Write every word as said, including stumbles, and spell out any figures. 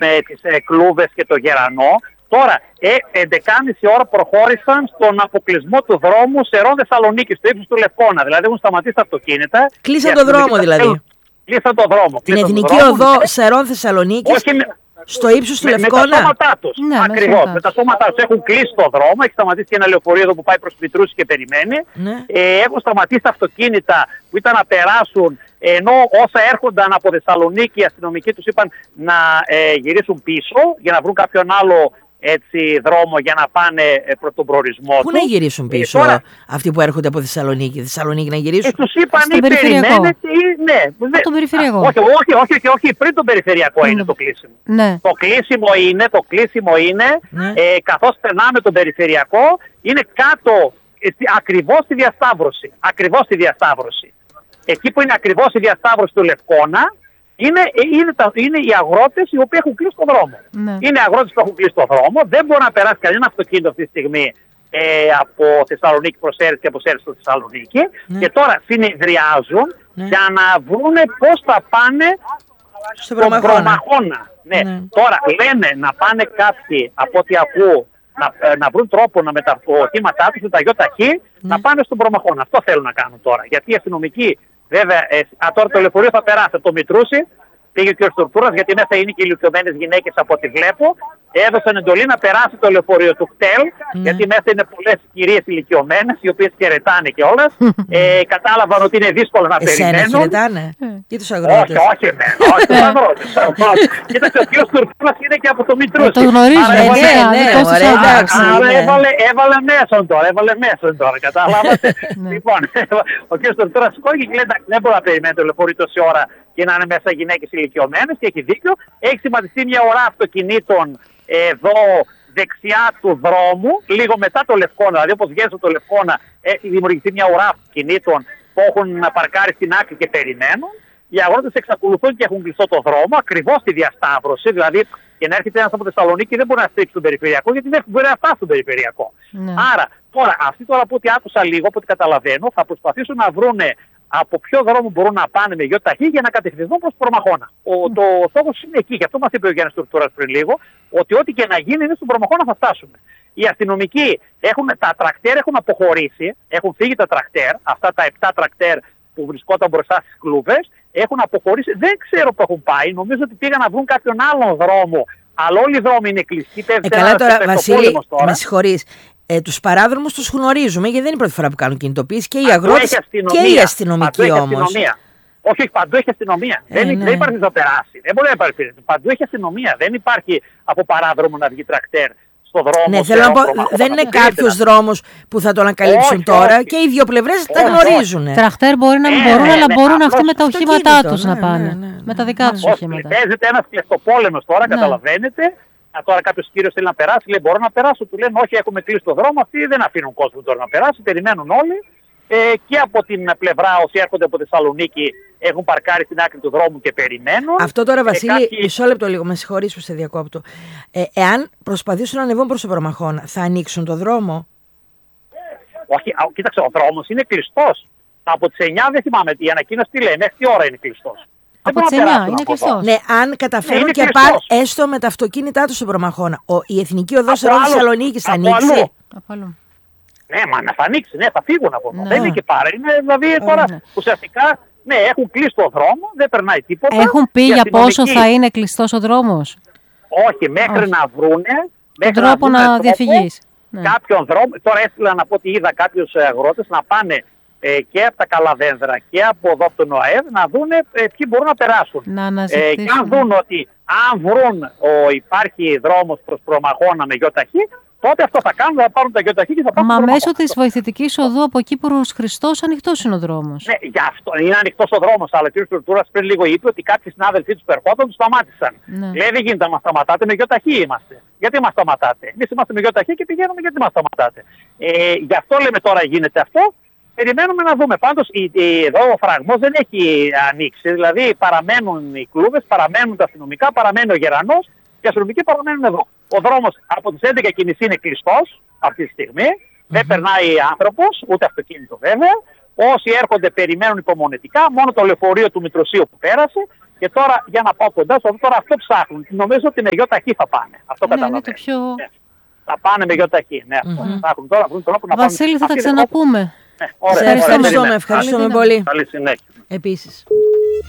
με τις ε, κλούβες και το Γερανό. Τώρα, ε, έντεκα και μισή ώρα προχώρησαν στον αποκλεισμό του δρόμου Σερών Θεσσαλονίκη, στο ύψος του Λευκώνα. Δηλαδή έχουν σταματήσει τα αυτοκίνητα. Κλείσαν τον δρόμο δηλαδή. Κλείσαν τον δρόμο. Την εθνική οδό Σερών Θεσσαλονίκη. Στο ύψος του με, Λευκώνα. Με τα σώματά τους. Ναι, ακριβώς. Με τα σώματά τους έχουν κλείσει το δρόμο. Έχει σταματήσει και ένα λεωφορείο εδώ που πάει προς Πιτρούση και περιμένει. Ναι. Ε, έχουν σταματήσει τα αυτοκίνητα που ήταν να περάσουν. Ενώ όσα έρχονταν από Θεσσαλονίκη, οι αστυνομικοί τους είπαν να ε, γυρίσουν πίσω για να βρουν κάποιον άλλο έτσι, δρόμο για να πάνε ε, προς τον προορισμό Πού του. να γυρίσουν πίσω ε, τώρα, αυτοί που έρχονται από Θεσσαλονίκη. Θεσσαλονίκη να γυρίσουν. Ε, τους είπαν ή περιμένετε ή ναι. Από τον περιφερειακό. Όχι, όχι, όχι, όχι, όχι, πριν τον περιφερειακό mm. είναι το κλείσιμο. Ναι. Το κλείσιμο είναι, το κλείσιμο είναι ναι. ε, καθώς περνάμε τον περιφερειακό, είναι κάτω ε, ακριβώς στη διασταύρωση. Ακριβώς στη διασταύρωση. Εκεί που είναι ακριβώς η διασταύρωση του Λευκώνα, Είναι, είναι, τα, είναι οι αγρότες οι οποίοι έχουν κλείσει τον δρόμο. Ναι. Είναι αγρότες που έχουν κλείσει τον δρόμο. Δεν μπορεί να περάσει κανένα αυτοκίνητο αυτή τη στιγμή ε, από Θεσσαλονίκη προς Σέρες και από Σέρες προς Θεσσαλονίκη. Ναι. Και τώρα συνεδριάζουν ναι. για να βρουν πώς θα πάνε στον Προμαχώνα. Ναι. Ναι. Τώρα λένε να πάνε κάποιοι, από ό,τι ακούω, να, να βρουν τρόπο να μεταφέρουν τα οχήματά τους με τα γιοταχή ναι. να πάνε στον Προμαχώνα. Αυτό θέλουν να κάνουν τώρα. Γιατί οι αστυνομικοί. Βέβαια, ε, α, τώρα το λεωφορείο θα περάσει από το Μητρούσι, πήγε ο κ. Στουρτούρας, γιατί μέσα είναι και ηλικιωμένες γυναίκες από ό,τι βλέπω. Έδωσαν εντολή να περάσει το λεωφορείο του κτέλ, mm. γιατί μέσα είναι πολλές κυρίες ηλικιωμένες, οι οποίες χαιρετάνε κιόλας. ε, κατάλαβαν ότι είναι δύσκολο να Εσένα περιμένουν. χαιρετάνε ή τους αγρότες? Όχι, όχι, εμένα, όχι τους αγρότες. Κοίταξε, ο κ. Στουρτούρας είναι και από το Μητρούσι. Το γνωρίζω, ναι, ναι, ωραία, εντάξει. Άρα έβαλε μέσον τώρα, έβαλε μέσον τώρα, κατάλαβατε. Λοιπόν, ο κ. Στουρτούρας σηκώθηκε και λέει, δεν μπορεί να περιμένει το λεωφορείο τόση ώρα και να είναι μέσα γυναίκες ηλικιωμένες, και έχει δίκιο. Έχει σχηματιστεί μια ουρά αυτοκινήτων εδώ δεξιά του δρόμου, λίγο μετά το Λευκώνα. Δηλαδή, όπως βγαίνει το Λευκώνα, έχει δημιουργηθεί μια ουρά αυτοκινήτων που έχουν παρκάρει στην άκρη και περιμένουν. Οι αγρότες εξακολουθούν και έχουν κλειστό το δρόμο, ακριβώς στη διασταύρωση. Δηλαδή, και να έρχεται ένας από Θεσσαλονίκη δεν μπορεί να στρίψει τον περιφερειακό, γιατί δεν μπορεί να φτάσει στον περιφερειακό. Ναι. Άρα, τώρα, αυτοί τώρα από ό,τι άκουσα λίγο, από ό,τι καταλαβαίνω, θα προσπαθήσουν να βρούνε από ποιο δρόμο μπορούν να πάνε με γιοταχή για να κατευθυνθούν προς Προμαχώνα. Ο, mm. Το στόχος είναι εκεί. Γι' αυτό μας είπε ο Γιάννης Στουρτούρας πριν λίγο, ότι ό,τι και να γίνει είναι στον Προμαχώνα θα φτάσουμε. Οι αστυνομικοί έχουν, τα τρακτέρ έχουν αποχωρήσει, έχουν φύγει τα τρακτέρ, αυτά τα επτά τρακτέρ που βρισκόταν μπροστά στις κλούβες, έχουν αποχωρήσει. Δεν ξέρω που έχουν πάει. Νομίζω ότι πήγαν να βρουν κάποιον άλλον δρόμο. Αλλά όλοι οι δρόμοι είναι κλειστοί. Ε, καλά τώρα, Βασίλη, με συγχωρείς. Ε, τους παράδρομους τους γνωρίζουμε, γιατί δεν είναι η πρώτη φορά που κάνουν κινητοποίηση, και οι αγρότες και οι αστυνομικοί όμως. Όχι, παντού έχει αστυνομία. Ε, δεν, ναι. δεν υπάρχει να περάσει. Δεν μπορεί να υπάρχει. Παντού έχει αστυνομία. Δεν υπάρχει από παράδρομο να βγει τρακτέρ στο δρόμο. Ναι, θέλω να πω, δεν είναι κάποιος δρόμος που θα το ανακαλύψουν όχι, τώρα όχι. Και οι δύο πλευρές τα γνωρίζουν. Τρακτέρ μπορεί να μην μπορούν, αλλά μπορούν αυτοί με τα οχήματά τους να πάνε. Με τα δικά τους οχήματα. Παίζεται ένας κλειστοπόλεμος τώρα, καταλαβαίνετε. Τώρα κάποιος κύριος θέλει να περάσει, λέει μπορώ να περάσω, του λένε όχι, έχουμε κλείσει το δρόμο, αυτοί δεν αφήνουν κόσμο τώρα να περάσει, περιμένουν όλοι. Ε, και από την πλευρά όσοι έρχονται από Θεσσαλονίκη έχουν παρκάρει στην άκρη του δρόμου και περιμένουν. Αυτό τώρα, Βασίλη, κάποιοι... μισό λεπτό λίγο, με συγχωρείς που σε διακόπτω. Ε, εάν προσπαθήσουν να ανεβούν προς το Προμαχώνα, θα ανοίξουν το δρόμο? Όχι, κοίταξε, ο δρόμος είναι κλειστός. Από τις εννιά δεν θυμάμαι, η ανακοίνωση τι λέει, μέχρι τι ώρα είναι κλειστός. Από τις εννιά είναι κλειστός. Ναι, αν καταφέρουν ναι, και πάνε έστω με τα αυτοκίνητά τους στον Προμαχώνα, ο, η Εθνική Οδός Θεσσαλονίκης θα ανοίξει? Ναι, μα να θα ανοίξει, ναι, θα φύγουν από εδώ. Ναι. Δεν είναι και πάρα. Είναι δηλαδή τώρα ναι. ουσιαστικά ναι, έχουν κλείσει το δρόμο, δεν περνάει τίποτα. Έχουν πει για πόσο θα είναι κλειστός ο δρόμος? Όχι, μέχρι Όχι. να βρούνε. Τον τρόπο να, να διαφυγείς. Ναι. Κάποιον δρόμο. Τώρα έστειλαν από ό,τι είδα κάποιους αγρότες να πάνε ε, και από τα Καλαδένδρα και από εδώ από τον ΟΑΕΔ να δούνε ε, ποιοι μπορούν να περάσουν. Να ε, και αν δουν ότι αν βρουν ο, υπάρχει δρόμος προς Προμαχώνα με γιοταχή, τότε αυτό θα κάνουν, θα πάρουν τα γιοταχή και θα πάρουν. Μα μέσω της βοηθητικής οδού από εκεί προς Χριστός ανοιχτός είναι ο δρόμος. Ναι, γι' αυτό είναι ανοιχτός ο δρόμος. Αλλά ο κ. Στουρτούρας πριν λίγο είπε ότι κάποιοι συνάδελφοί τους περχόταν, τους σταμάτησαν. Ναι. Λέει δεν γίνεται να μας σταματάτε, με γιοταχή είμαστε. Γιατί μας σταματάτε? Εμείς είμαστε με γιοταχή και πηγαίνουμε, γιατί μας σταματάτε? Ε, γι' αυτό λέμε τώρα γίνεται αυτό. Περιμένουμε να δούμε. Πάντως η, η, εδώ ο φραγμός δεν έχει ανοίξει. Δηλαδή παραμένουν οι κλούβες, παραμένουν τα αστυνομικά, παραμένει ο Γερανός και οι αστυνομικοί παραμένουν εδώ. Ο δρόμος από τις έντεκα και μισή είναι κλειστός αυτή τη στιγμή. Mm-hmm. Δεν περνάει άνθρωπος, ούτε αυτοκίνητο βέβαια. Όσοι έρχονται περιμένουν υπομονετικά. Μόνο το λεωφορείο του Μητροσίου που πέρασε. Και τώρα, για να πάω κοντά στο τώρα αυτό ψάχνουν. Νομίζω ότι με γιοταχή θα πάνε. Αυτό ναι, καταλαβαίνω. Είναι το πιο... ναι. Θα πάνε με γιοταχή. Ναι, αυτό. Mm-hmm. Θα έχουν τώρα, τώρα που να Βασίλη, θα τα ξαναπούμε. Ναι, ωραία, σε ευχαριστούμε, ευχαριστούμε πολύ. Καλή συνέχεια. Επίσης.